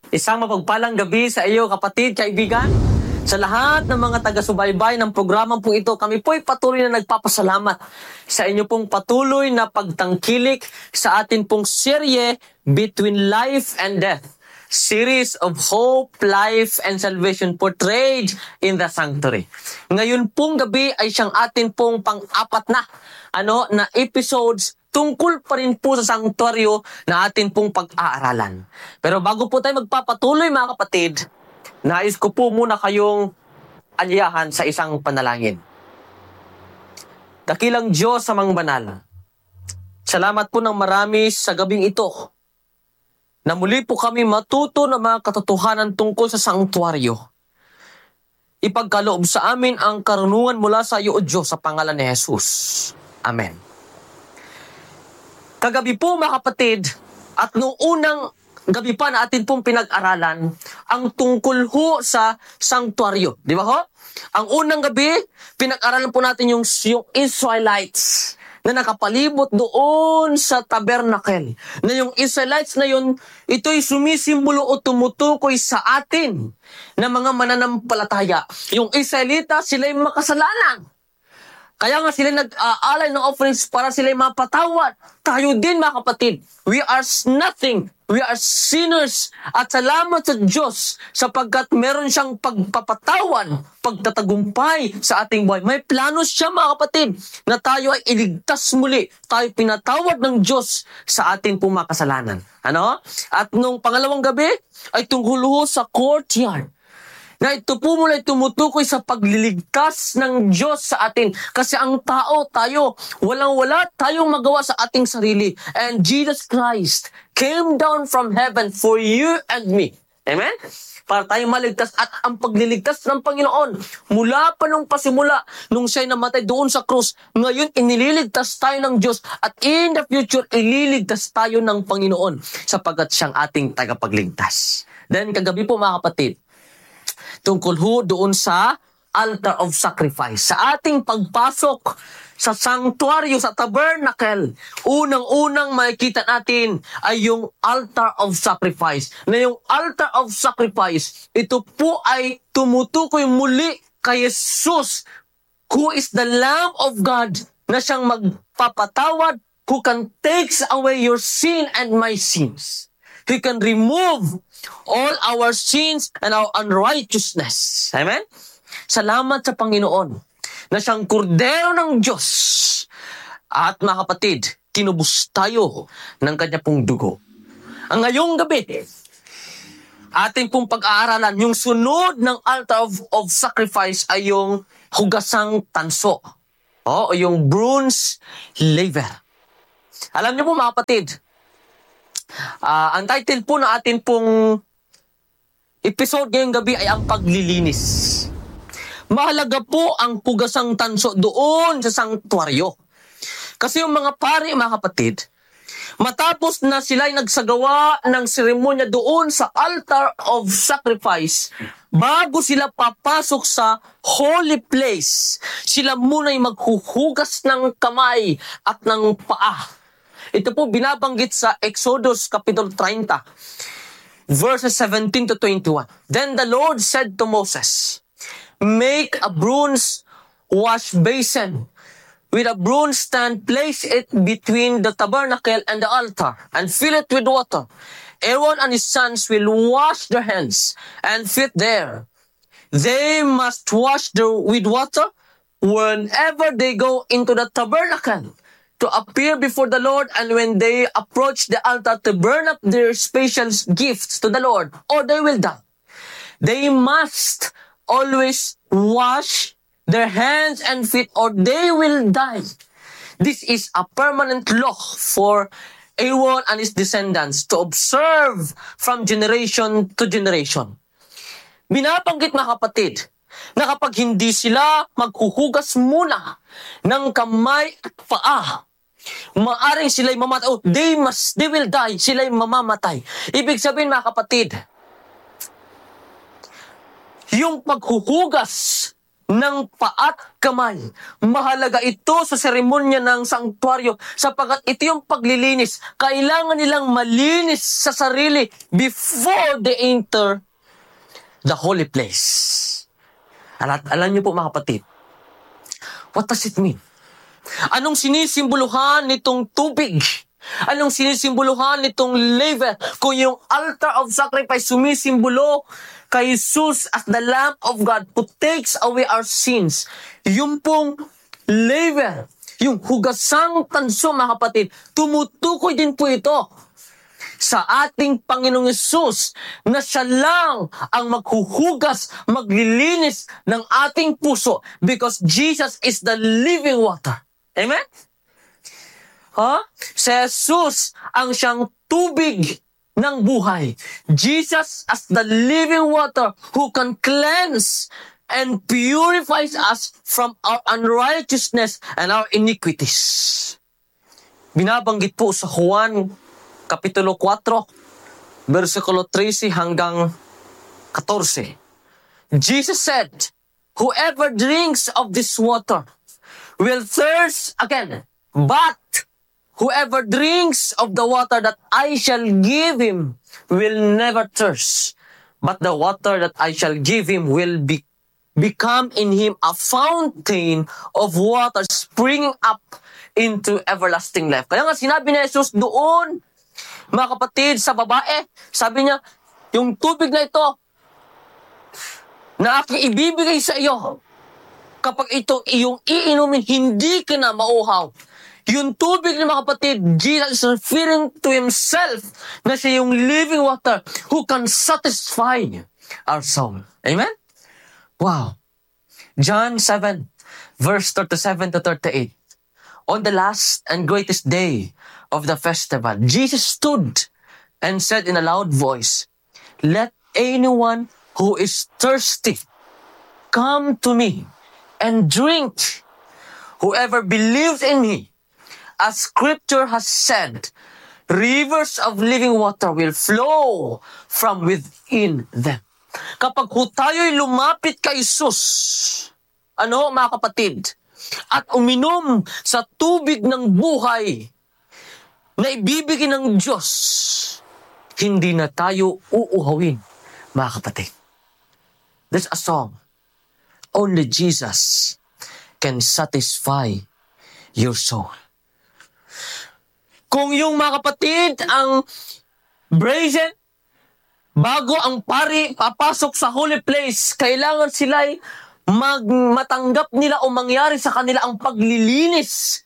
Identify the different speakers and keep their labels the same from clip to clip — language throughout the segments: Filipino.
Speaker 1: Isang mapagpalang gabi sa iyo, kapatid, kaibigan. Sa lahat ng mga taga-subaybay ng programang po ito, kami po'y patuloy na nagpapasalamat sa inyo pong patuloy na pagtangkilik sa atin pong serye Between Life and Death. Series of Hope, Life, and Salvation portrayed in the Sanctuary. Ngayon pong gabi ay siyang atin pong pang-apat na episodes tungkol pa rin po sa sanktuaryo na atin pong pag-aaralan. Pero bago po tayo magpapatuloy mga kapatid, nais ko po muna kayong anyayahan sa isang panalangin. Dakilang Diyos sa mga banal, salamat po ng marami sa gabing ito na muli po kami matuto ng mga katotohanan tungkol sa sanktuaryo. Ipagkaloob sa amin ang karunungan mula sa iyo, O Diyos, sa pangalan ni Jesus. Amen. Kagabi po mga kapatid, at noong unang gabi pa na atin pong pinag-aralan, ang tungkol ho sa sanktuaryo. Di ba ho? Ang unang gabi, pinag-aralan po natin yung Israelites na nakapalibot doon sa tabernacle. Na yung Israelites na yun, ito'y sumisimbolo o tumutukoy sa atin na mga mananampalataya. Yung Israelita, sila'y makasalanan. Kaya nga sila nag-aalay ng offerings para sila mapatawad. Tayo din mga kapatid, we are nothing. We are sinners. At salamat sa Diyos sapagkat meron siyang pagpapatawan, pagtatagumpay sa ating buhay. May plano siya mga kapatid na tayo ay iligtas muli. Tayo pinatawad ng Diyos sa ating pong makasalanan. Ano? At nung pangalawang gabi ay tungkol sa courtyard. Na ito po mula tumutukoy sa pagliligtas ng Diyos sa atin. Kasi ang tao, tayo, walang-wala tayong magawa sa ating sarili. And Jesus Christ came down from heaven for you and me. Amen? Para tayo maligtas. At ang pagliligtas ng Panginoon, mula pa nung pasimula, nung siya'y namatay doon sa krus, ngayon inililigtas tayo ng Diyos. At in the future, ililigtas tayo ng Panginoon sapagkat siyang ating tagapagligtas. Then, kagabi po mga kapatid, tungkol ho doon sa altar of sacrifice. Sa ating pagpasok sa sanctuaryo, sa tabernacle, unang-unang makikita natin ay yung altar of sacrifice. Na yung altar of sacrifice, ito po ay tumutukoy muli kay Jesus, who is the Lamb of God, na siyang magpapatawad, who can takes away your sin and my sins. He can remove all our sins and our unrighteousness. Amen? Salamat sa Panginoon na siyang kordero ng Diyos. At mga kapatid, kinubos tayo ng kanya pong dugo. Ang ngayong gabi, ating pong pag-aaralan, yung sunod ng altar of sacrifice ay yung hugasang tanso. O yung bronze laver. Alam niyo po mga kapatid, ang title po na atin pong episode ngayong gabi ay ang paglilinis. Mahalaga po ang hugasang tanso doon sa sanktuaryo. Kasi yung mga pari, mga kapatid, matapos na sila'y nagsagawa ng seremonya doon sa altar of sacrifice, bago sila papasok sa holy place, sila muna'y maghuhugas ng kamay at ng paa. Ito po binabanggit sa Exodus Kapitulo 30, verses 17 to 21. Then the Lord said to Moses, make a bronze wash basin with a bronze stand, place it between the tabernacle and the altar, and fill it with water. Aaron and his sons will wash their hands and feet there. They must wash with water whenever they go into the tabernacle to appear before the Lord, and when they approach the altar to burn up their special gifts to the Lord, or they will die. They must always wash their hands and feet, or they will die. This is a permanent law for Aaron and his descendants to observe from generation to generation. Binabanggit mga kapatid, na kapag hindi sila maghuhugas muna ng kamay at paa, maaring sila'y mamatay. Oh, they will die. Sila'y mamamatay. Ibig sabihin mga kapatid, yung paghuhugas ng paat kamay. Mahalaga ito sa seremonya ng sanktuaryo sapagkat ito yung paglilinis. Kailangan nilang malinis sa sarili before they enter the holy place. At alam niyo po mga kapatid, what does it mean? Anong sinisimboluhan nitong tubig? Anong sinisimboluhan nitong laver? Kung yung altar of sacrifice sumisimbolo kay Jesus as the Lamb of God who takes away our sins. Yung pong laver, yung hugasang tanso mga kapatid, tumutukoy din po ito sa ating Panginoong Yesus na siya lang ang maghuhugas, maglilinis ng ating puso because Jesus is the living water. Amen? Si Jesus ang siyang tubig ng buhay. Jesus as the living water who can cleanse and purifies us from our unrighteousness and our iniquities. Binabanggit po sa Juan Kapitulo 4, versikulo 13 hanggang 14. Jesus said, "Whoever drinks of this water will thirst again, but whoever drinks of the water that I shall give him will never thirst, but the water that I shall give him will become in him a fountain of water springing up into everlasting life." Kaya nga sinabi ni Jesus doon, mga kapatid, sa babae, sabi niya, yung tubig na ito, na aking ibibigay sa iyo, kapag ito iyong iinumin, hindi ka na mauhaw. Yung tubig ng mga kapatid, Jesus is referring to Himself na siya yung living water who can satisfy our soul. Amen? Wow. John 7, verse 37 to 38. On the last and greatest day of the festival, Jesus stood and said in a loud voice, "Let anyone who is thirsty come to me and drink. Whoever believes in me, as Scripture has said, rivers of living water will flow from within them." Kapag tayo'y lumapit kay Jesus, mga kapatid, at uminom sa tubig ng buhay na ibibigay ng Diyos, hindi na tayo uuhawin, mga kapatid. There's a song, "Only Jesus can satisfy your soul." Kung yung mga kapatid ang brazen, bago ang pari papasok sa holy place, kailangan sila'y matanggap nila o mangyari sa kanila ang paglilinis.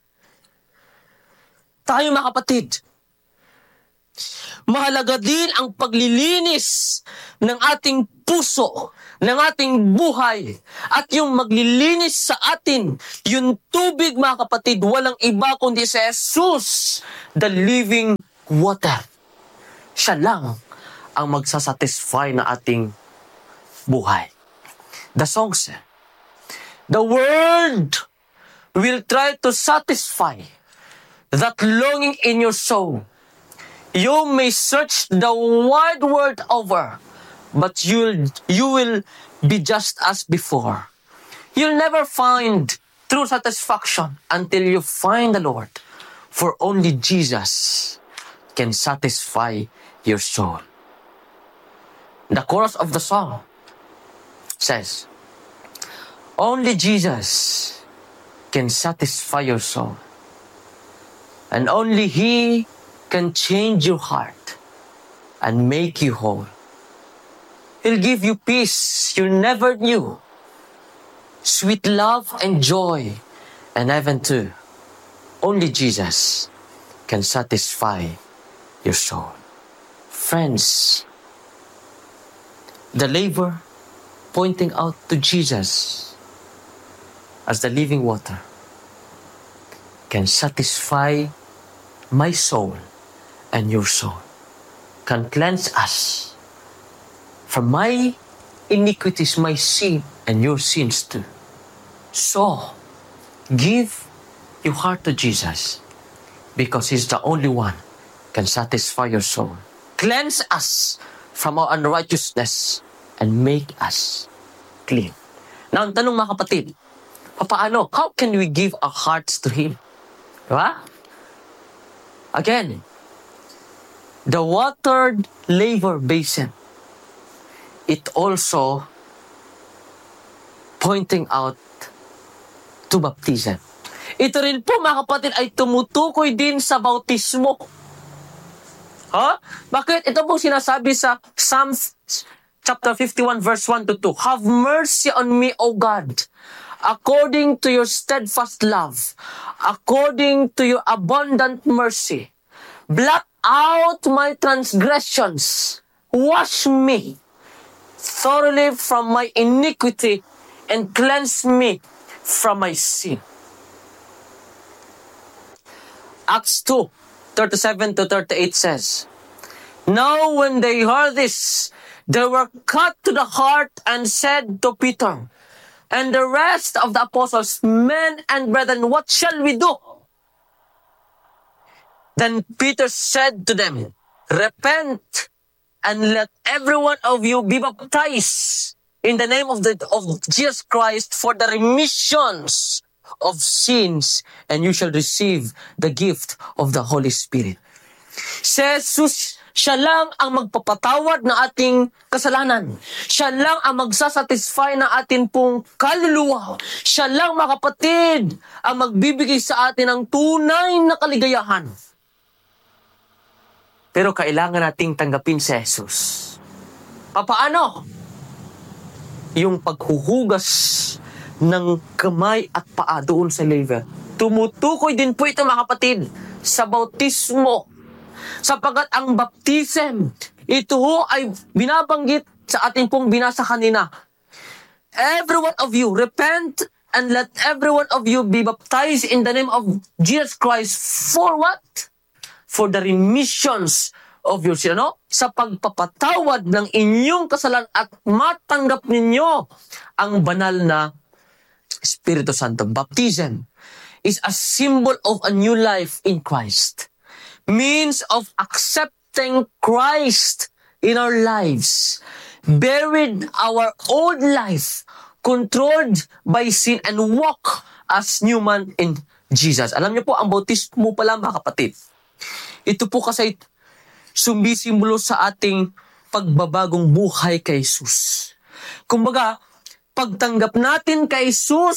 Speaker 1: Tayo mga kapatid, mahalaga din ang paglilinis ng ating puso, ng ating buhay, at yung maglilinis sa atin, yung tubig mga kapatid, walang iba kundi si Jesus, the living water. Siya lang ang magsasatisfy na ating buhay. The song says, the world will try to satisfy that longing in your soul. You may search the wide world over, but you will be just as before. You'll never find true satisfaction until you find the Lord, for only Jesus can satisfy your soul. The chorus of the song says, only Jesus can satisfy your soul. And only He can change your heart and make you whole. He'll give you peace you never knew, sweet love and joy, and heaven too. Only Jesus can satisfy your soul. Friends, the laver pointing out to Jesus as the living water can satisfy my soul and your soul, can cleanse us from my iniquities, my sin, and your sins too. So, give your heart to Jesus, because He's the only one can satisfy your soul, cleanse us from our unrighteousness, and make us clean. Na ang tanong mga kapatid, paano? How can we give our hearts to Him? Diba? Again, the watered laver basin, it also pointing out to baptism. Ito rin po mga kapatid ay tumutukoy din sa bautismo. Bakit? Ito po sinasabi sa Psalms chapter 51 verse 1 to 2. Have mercy on me, O God, according to your steadfast love, according to your abundant mercy. Blot out my transgressions. Wash me thoroughly from my iniquity and cleanse me from my sin. Acts 2:37 to 38 says, Now when they heard this, they were cut to the heart and said to Peter and the rest of the apostles, Men and brethren, what shall we do? Then Peter said to them, Repent and let every one of you be baptized in the name of Jesus Christ for the remissions of sins, and you shall receive the gift of the Holy Spirit. Si Jesus, siya lang ang magpapatawad ng ating kasalanan. Siya lang ang magsasatisfy ng atin pong kaluluwa. Siya lang, mga kapatid, ang magbibigay sa atin ng tunay na kaligayahan. Pero kailangan nating tanggapin si Jesus. Paano? Yung paghuhugas ng kamay at paa doon sa laver. Tumutukoy din po ito, mga kapatid, sa bautismo. Sapagat ang baptism, ito ay binabanggit sa ating pong binasa kanina. Every one of you, repent and let every one of you be baptized in the name of Jesus Christ. For what? For the remissions of your sin. Sa pagpapatawad ng inyong kasalanan at matanggap ninyo ang banal na Espiritu Santo. Baptism is a symbol of a new life in Christ. Means of accepting Christ in our lives. Buried our old life, controlled by sin, and walk as new man in Jesus. Alam niyo po, ang bautismo pala, mga kapatid, ito po kasi sumisimbolo sa ating pagbabagong buhay kay Jesus. Kumbaga, pagtanggap natin kay Jesus,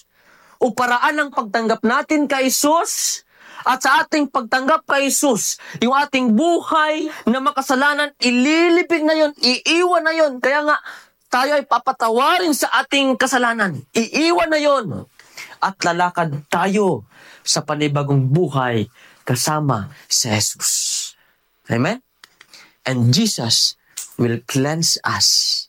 Speaker 1: o paraan ng pagtanggap natin kay Jesus, at sa ating pagtanggap kay Jesus, yung ating buhay na makasalanan, ililipig na yon, iiwan na yon. Kaya nga, tayo ay papatawarin sa ating kasalanan. Iiwan na yon. At lalakad tayo sa panibagong buhay kasama si Jesus. Amen? And Jesus will cleanse us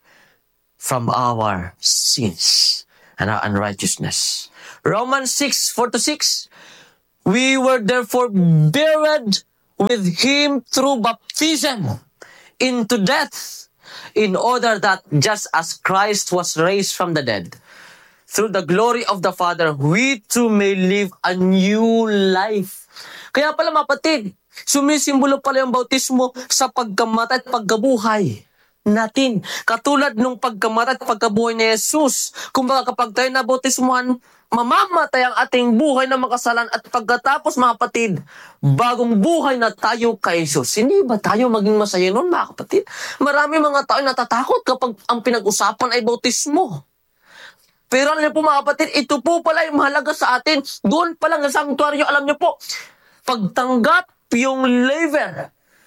Speaker 1: from our sins and our unrighteousness. Romans 6:4-6, we were therefore buried with Him through baptism into death, in order that just as Christ was raised from the dead, through the glory of the Father, we too may live a new life. Kaya pala, mapatid, sumisimbolo pala yung bautismo sa pagkamatay at pagkabuhay natin. Katulad nung pagkamatay at pagkabuhay ni Jesus. Kumbaga kapag tayo nabautismuhan, mamamatay ang ating buhay na makasalan at pagkatapos, mga kapatid, bagong buhay na tayo kay Jesus. Hindi ba tayo maging masaya nun, mga kapatid? Marami mga tao natatakot kapag ang pinag-usapan ay bautismo. Pero alam niyo po, mga kapatid, ito po pala yung mahalaga sa atin. Doon pa lang sa sanctuaryo, alam niyo po, pagtanggap yung laver,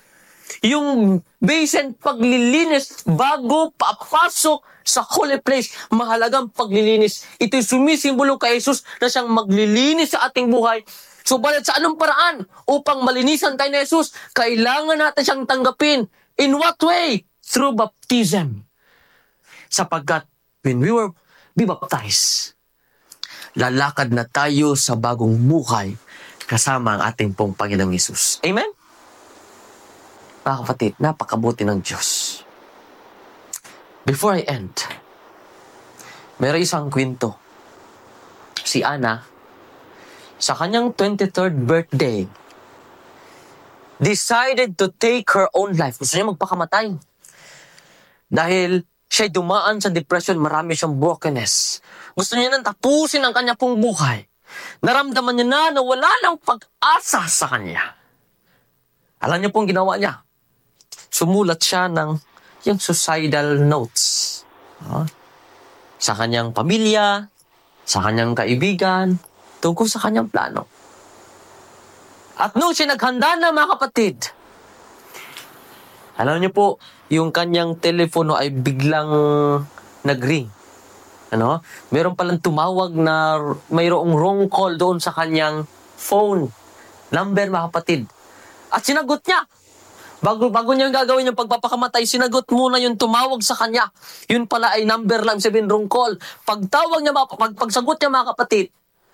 Speaker 1: yung basin, paglilinis bago papasok sa holy place, mahalagang paglilinis. Ito'y sumisimbolo kay Jesus na siyang maglilinis sa ating buhay. Subalit sa anong paraan upang malinisan tayo ni Jesus, kailangan natin siyang tanggapin. In what way? Through baptism. Sapagkat when we were be baptized, lalakad na tayo sa bagong buhay kasama ang ating pong Panginoong Jesus. Amen? Mga kapatid, napakabuti ng Diyos. Before I end, mayroon isang kwento. Si Ana, sa kanyang 23rd birthday, decided to take her own life. Gusto niya magpakamatay. Dahil Siya'y dumaan sa depression, marami siyang brokenness. Gusto niya nang tapusin ang kanya pong buhay. Naramdaman niya na wala ng pag-asa sa kanya. Alam niyo pong ginawa niya? Sumulat siya ng yung suicidal notes. Sa kanyang pamilya, sa kanyang kaibigan, tungkol sa kanyang plano. At nung siya naghanda na, mga kapatid, alam niyo po, yung kanyang telepono ay biglang nag-ring. Meron palang tumawag na mayroong wrong call doon sa kanyang phone number, mga kapatid. At sinagot niya. Bago niya gagawin yung pagpapakamatay, sinagot muna yung tumawag sa kanya. Yun pala ay number lang, sabihin wrong call. Pagtawag niya, pagsagot niya, mga kapatid,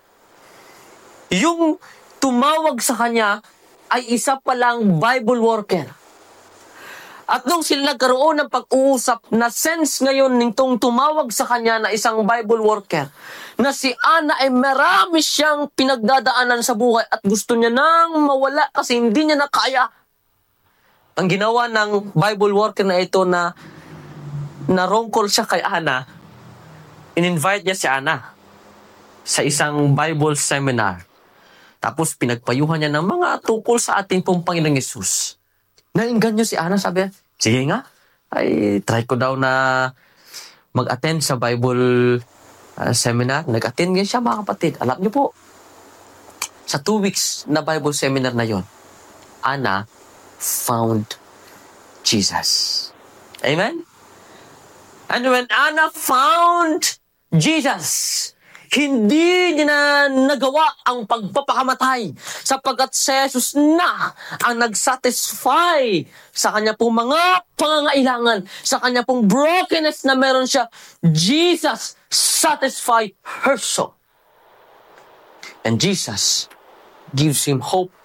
Speaker 1: yung tumawag sa kanya ay isa palang Bible worker. At nung sila nagkaroon ng pag-uusap, na sense ngayon nitong tumawag sa kanya na isang Bible worker, na si Ana ay marami siyang pinagdadaanan sa buhay at gusto niya nang mawala kasi hindi niya na kaya. Ang ginawa ng Bible worker na ito na wrong call siya kay Ana, in-invite niya si Ana sa isang Bible seminar. Tapos pinagpayuhan niya ng mga tungkol sa ating pong Panginoong Yesus. Nainggan niyo si Ana, sabi, sige nga, ay try ko daw na mag-attend sa Bible seminar. Nag-attend nga siya, mga kapatid. Alam niyo po, sa 2 weeks na Bible seminar na yon, Ana found Jesus. Amen? And when Ana found Jesus, hindi niya na nagawa ang pagpapakamatay sapagkat si Jesus na ang nagsatisfy sa kanya pong mga pangangailangan, sa kanya pong brokenness na meron siya. Jesus satisfied her soul. And Jesus gives him hope.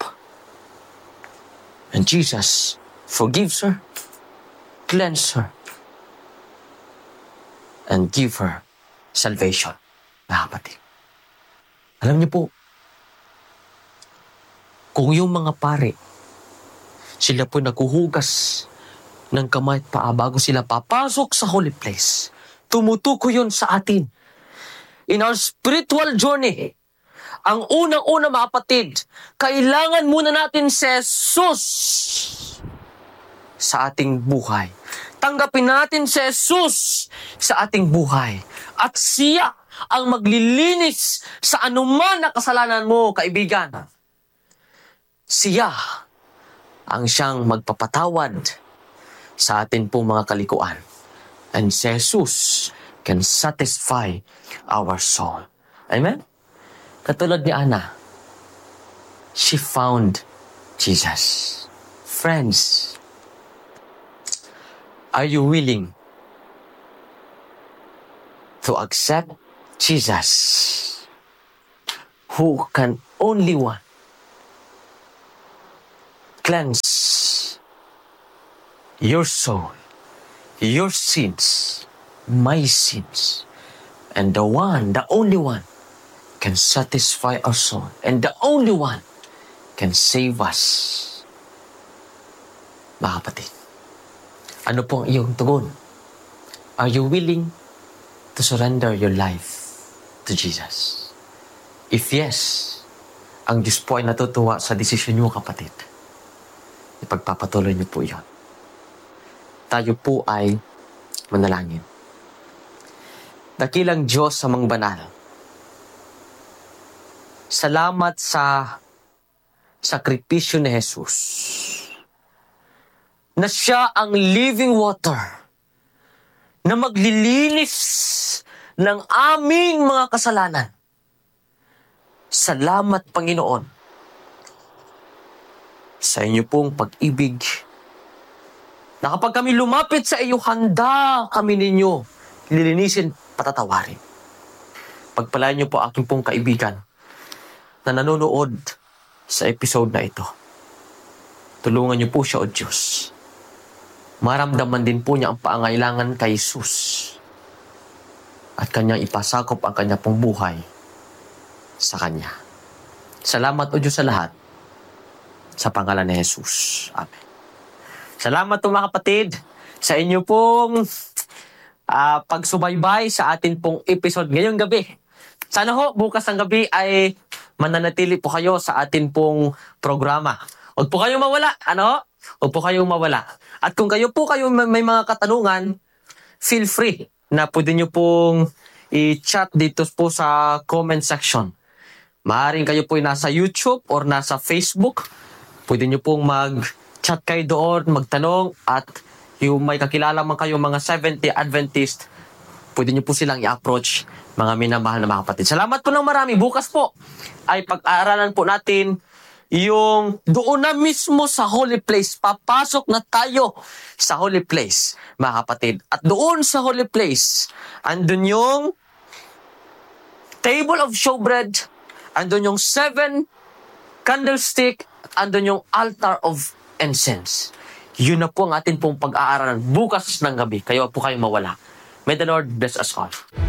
Speaker 1: And Jesus forgives her, cleanses her, and give her salvation. Mga kapatid. Alam niyo po, kung yung mga pare, sila po naguhugas ng kamay at paa bago sila papasok sa holy place, tumutuko yun sa atin. In our spiritual journey, ang unang-una, mga kapatid, kailangan muna natin si Jesus sa ating buhay. Tanggapin natin si Jesus sa ating buhay. At siya ang maglilinis sa anuman na kasalanan mo, kaibigan. Siya ang siyang magpapatawad sa atin pong mga kalikuan. And si Jesus can satisfy our soul. Amen? Katulad ni Ana, she found Jesus. Friends, are you willing to accept Jesus, who can only one cleanse your soul, your sins, my sins, and the only one can satisfy our soul, and the only one can save us. Mga kapatid, ano po ang iyong tugon? Are you willing to surrender your life to Jesus? If yes, ang Diyos po ay natutuwa sa desisyon niyo, kapatid. Ipagpapatuloy niyo po iyon. Tayo po ay manalangin. Dakilang Diyos sa mga banal, salamat sa sakripisyo ni Jesus, na siya ang living water na maglilinis ng aming mga kasalanan. Salamat, Panginoon, sa inyo pong pag-ibig, na kapag kami lumapit sa iyo, handa kami ninyo lilinisin, patatawarin. Pagpalain niyo po aking pong kaibigan na nanonood sa episode na ito. Tulungan niyo po siya, O Diyos. Maramdaman din po niya ang pangailangan kay Jesus at kanyang ipasakop ang kanya pong buhay sa kanya. Salamat, O Diyos, sa lahat. Sa pangalan ni Jesus. Amen. Salamat po, mga kapatid, sa inyo pong pagsubaybay sa atin pong episode ngayong gabi. Sana ho, bukas ng gabi ay mananatili po kayo sa atin pong programa. Huwag po kayong mawala, Huwag po kayong mawala. At kung kayo may mga katanungan, feel free na pwede nyo pong i-chat dito po sa comment section. Maaaring kayo po nasa YouTube or nasa Facebook. Pwede nyo pong mag-chat kayo doon, magtanong, at yung may kakilala man kayo mga Seventh-day Adventist, pwede nyo po silang i-approach, mga minamahal na mga kapatid. Salamat po ng marami. Bukas po ay pag-aaralan po natin yung doon na mismo sa holy place. Papasok na tayo sa holy place, mga kapatid. At doon sa holy place, andun yung table of showbread, andun yung 7 candlestick, andun yung altar of incense. Yun na po ang atin pong pag-aaralan bukas ng gabi. Kayo po kayong mawala. May the Lord bless us all.